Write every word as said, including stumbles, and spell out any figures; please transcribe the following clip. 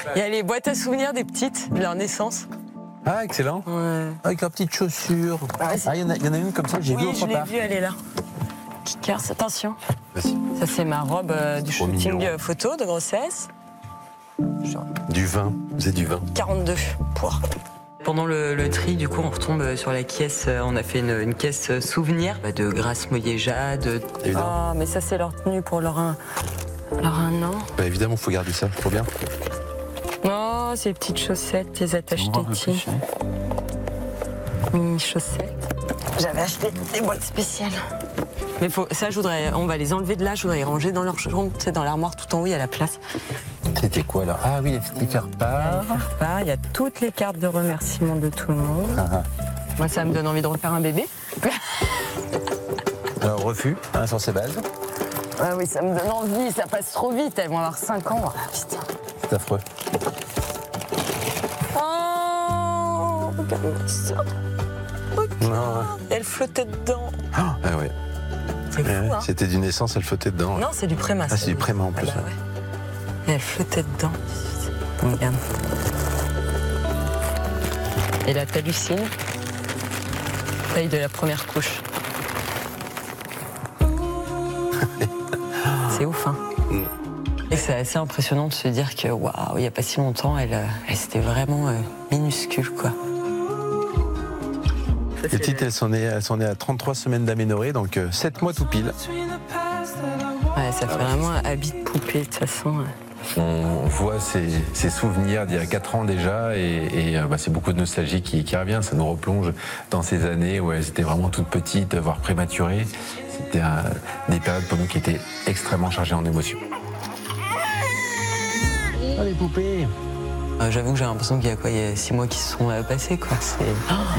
Il y a les boîtes à souvenirs des petites, de leur naissance. Ah, excellent. Ouais. Avec leurs petites chaussures. Ah, Ah, il y, en a- il y en a une comme ça que j'ai vue Oui, autre je l'ai part. vue, elle est là. Kickers, attention. Vas-y. Ça, c'est ma robe euh, du Trop shooting mignon. euh, photo de grossesse. Genre Du vin, c'est du vin. quarante-deux poids. Pendant le, le tri, du coup, on retombe sur la caisse. euh, On a fait une, une caisse euh, souvenir bah, de Grace Moyeja, de. Évidemment. Ah, mais ça, c'est leur tenue pour leur un, leur un an. Bah, évidemment, faut garder ça, trop bien. Oh, ces petites chaussettes, les attaches tétines. Mini chaussettes. J'avais acheté des boîtes spéciales. Mais faut, ça, je voudrais, on va les enlever de là, je voudrais les ranger dans leur chambre, tu sais, dans l'armoire tout en haut, il y a la place. C'était quoi alors? Ah oui, les stickers part. Là, il y a toutes les cartes de remerciement de tout le monde. Ah, ah. Moi, ça me donne envie de refaire un bébé. Alors, refus, hein, sur ces bases. Ah oui, ça me donne envie, ça passe trop vite, elles vont avoir cinq ans. Ah, putain. C'est affreux. Oh, regarde ça. Non, ouais. Elle flottait dedans. Ah ouais. C'est fou, Ouais, hein. C'était du naissance, elle flottait dedans. Non, c'est du préma. Ah, c'est du préma en plus. Ah bah ouais. Et elle flottait dedans. Regarde. Et là, t'hallucines. Taille de la première couche. C'est ouf, hein. Mm. Et c'est assez impressionnant de se dire que, waouh, il n'y a pas si longtemps, elle, euh, elle c'était vraiment euh, minuscule, quoi. Ça, Les petites, elles sont nées, elles sont nées à trente-trois semaines d'aménorrhée, donc euh, sept mois tout pile. Ouais, ça fait vraiment un habit de poupée, de toute façon. Ouais. On voit ces, ces souvenirs d'il y a quatre ans déjà et, et euh, bah, c'est beaucoup de nostalgie qui, qui revient. Ça nous replonge dans ces années où elles étaient vraiment toutes petites, voire prématurées. C'était un- des périodes pour nous qui étaient extrêmement chargées en émotions. Ah, les poupées. Euh, J'avoue que j'ai l'impression qu'il y a quoi, il y a six mois qui se sont euh, passés, quoi. C'est...